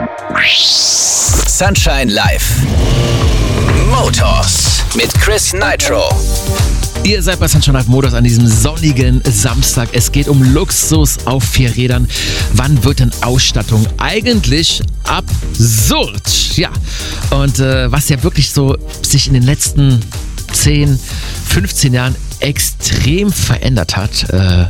Sunshine Live. Motors mit Chris Nitro. Ihr seid bei Sunshine Live Motors an diesem sonnigen Samstag. Es geht um Luxus auf 4 Rädern. Wann wird denn Ausstattung eigentlich absurd? Ja, und was ja wirklich so sich in den letzten 10, 15 Jahren extrem verändert hat,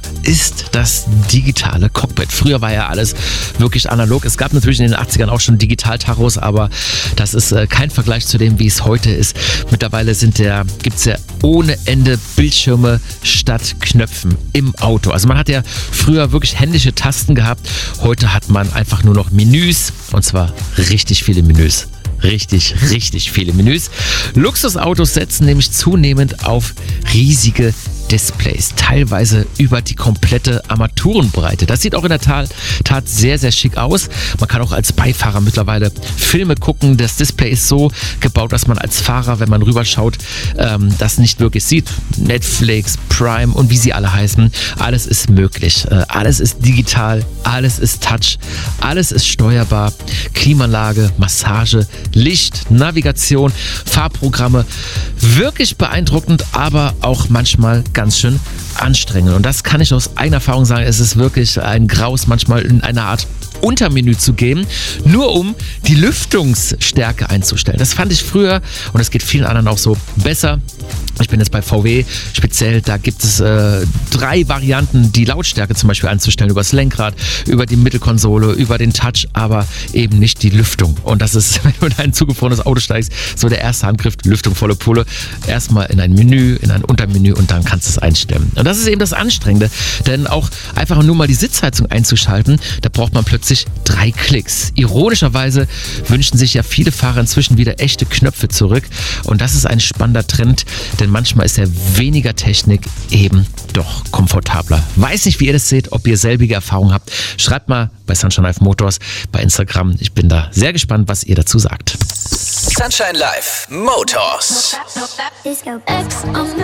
ist das digitale Cockpit. Früher war ja alles wirklich analog. Es gab natürlich in den 80ern auch schon Digital-Taros, aber das ist kein Vergleich zu dem, wie es heute ist. Mittlerweile gibt es ja ohne Ende Bildschirme statt Knöpfen im Auto. Also man hat ja früher wirklich händische Tasten gehabt. Heute hat man einfach nur noch Menüs, und zwar richtig viele Menüs. Richtig viele Menüs. Luxusautos setzen nämlich zunehmend auf riesige Displays, teilweise über die komplette Armaturenbreite. Das sieht auch in der Tat sehr, sehr schick aus. Man kann auch als Beifahrer mittlerweile Filme gucken. Das Display ist so gebaut, dass man als Fahrer, wenn man rüberschaut, das nicht wirklich sieht. Netflix, Prime und wie sie alle heißen, alles ist möglich. Alles ist digital, alles ist Touch, alles ist steuerbar. Klimaanlage, Massage, Licht, Navigation, Fahrprogramme. Wirklich beeindruckend, aber auch manchmal ganz schön anstrengend. Und das kann ich aus eigener Erfahrung sagen. Es ist wirklich ein Graus, manchmal in einer Art Untermenü zu gehen, nur um die Lüftungsstärke einzustellen. Das fand ich früher, und das geht vielen anderen auch so, besser. Ich bin jetzt bei VW speziell, da gibt es 3 Varianten, die Lautstärke zum Beispiel einzustellen, über das Lenkrad, über die Mittelkonsole, über den Touch, aber eben nicht die Lüftung. Und das ist, wenn du in ein zugefrorenes Auto steigst, so der erste Handgriff, Lüftung volle Pulle, erstmal in ein Menü, in ein Untermenü und dann kannst du es einstellen. Und das ist eben das Anstrengende, denn auch einfach nur mal die Sitzheizung einzuschalten, da braucht man plötzlich 3 Klicks. Ironischerweise wünschen sich ja viele Fahrer inzwischen wieder echte Knöpfe zurück, und das ist ein spannender Trend, denn manchmal ist ja weniger Technik eben doch komfortabler. Weiß nicht, wie ihr das seht, ob ihr selbige Erfahrungen habt. Schreibt mal bei Sunshine Live Motors bei Instagram. Ich bin da sehr gespannt, was ihr dazu sagt. Sunshine Live Motors.